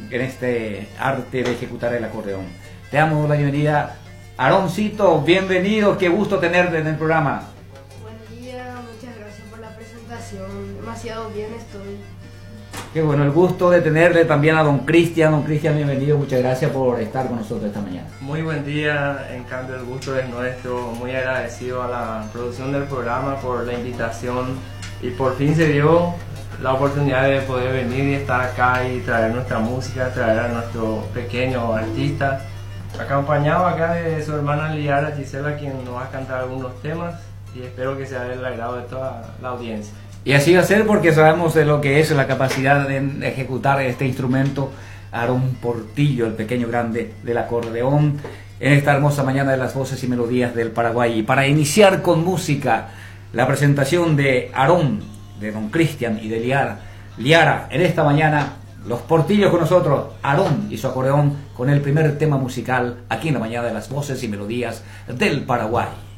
en este arte de ejecutar el acordeón. Te damos la bienvenida, Aaroncito, bienvenido, qué gusto tenerte en el programa. Buen día, muchas gracias por la presentación, demasiado bien estoy. Qué bueno, el gusto de tenerle también a don Cristian. Don Cristian, bienvenido, muchas gracias por estar con nosotros esta mañana. Muy buen día, en cambio el gusto es nuestro, muy agradecido a la producción del programa por la invitación y por fin se dio la oportunidad de poder venir y estar acá y traer nuestra música, traer a nuestro pequeño artista, acompañado acá de su hermana Liara Gisela, quien nos va a cantar algunos temas y espero que sea del agrado de toda la audiencia. Y así va a ser porque sabemos de lo que es la capacidad de ejecutar este instrumento. Aarón Portillo, el pequeño grande del acordeón, en esta hermosa mañana de las voces y melodías del Paraguay. Y para iniciar con música, la presentación de Aarón, de don Cristian y de Liara, en esta mañana, los Portillos con nosotros, Aarón y su acordeón, con el primer tema musical aquí en la mañana de las voces y melodías del Paraguay.